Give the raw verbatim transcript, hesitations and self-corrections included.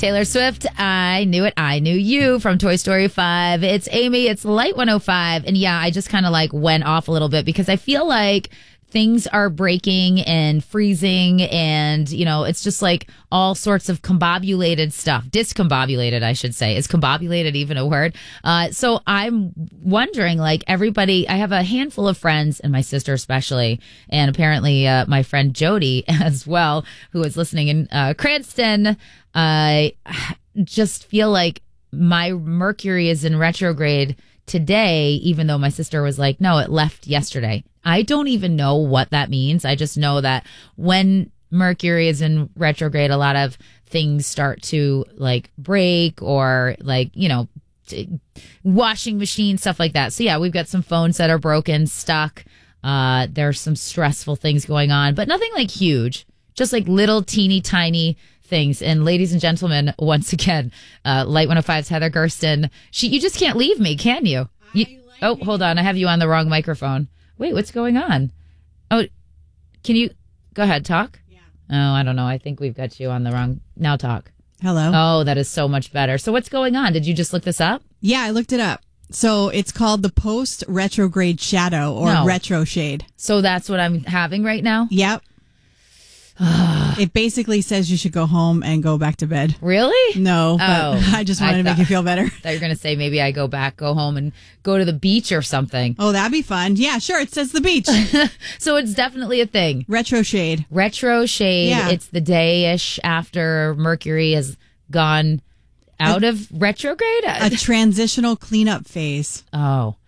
Taylor Swift, I Knew It, I Knew You from Toy Story five. It's Amy, it's Light one oh five. And yeah, I just kind of like went off a little bit because I feel like things are breaking and freezing and, you know, it's just like all sorts of combobulated stuff. Discombobulated, I should say. Is combobulated even a word? Uh, so I'm wondering, like, everybody, I have a handful of friends, and my sister especially, and apparently uh, my friend Jody as well, who is listening in uh, Cranston. I just feel like my Mercury is in retrograde today, even though my sister was like, no, it left yesterday. I don't even know what that means. I just know that when Mercury is in retrograde, a lot of things start to like break or like, you know, t- washing machine, stuff like that. So yeah, we've got some phones that are broken, stuck. Uh, there's some stressful things going on, but nothing like huge, just like little teeny tiny things. And ladies and gentlemen, once again, uh, Light one oh five's Heather Gersten. She, you just can't leave me, can you? you like oh, it. Hold on. I have you on the wrong microphone. Wait, what's going on? Oh, can you go ahead, talk? Yeah. Oh, I don't know. I think we've got you on the wrong. Now talk. Hello. Oh, that is so much better. So what's going on? Did you just look this up? Yeah, I looked it up. So it's called the post retrograde shadow or No. retro shade. So that's what I'm having right now? Yep. It basically says you should go home and go back to bed. Really? No, but Oh, I just wanted I to make thought- you feel better. I thought you were going to say maybe I go back, go home, and go to the beach or something. Oh, that'd be fun. Yeah, sure. It says the beach. So it's definitely a thing. Retro shade. Retro shade. Yeah. It's the day-ish after Mercury has gone out A- of retrograde. A transitional cleanup phase. Oh.